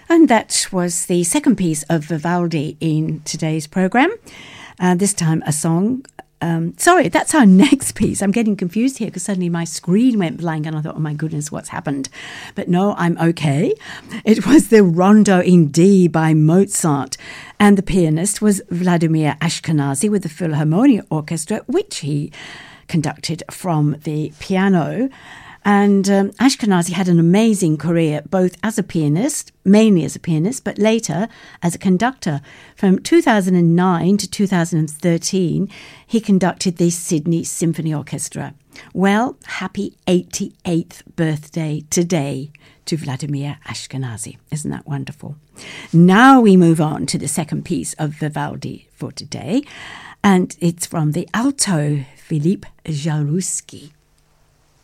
And that was the second piece of Vivaldi in today's program. This time a song. Sorry, that's our next piece. I'm getting confused here because suddenly my screen went blank and I thought, oh my goodness, what's happened? But no, I'm okay. It was the Rondo in D by Mozart. And the pianist was Vladimir Ashkenazy with the Philharmonia Orchestra, which he conducted from the piano. And Ashkenazy had an amazing career, both as a pianist, mainly as a pianist, but later as a conductor. From 2009 to 2013, he conducted the Sydney Symphony Orchestra. Well, happy 88th birthday today to Vladimir Ashkenazy. Isn't that wonderful? Now we move on to the second piece of Vivaldi for today, and it's from the alto Philippe Jaroussky.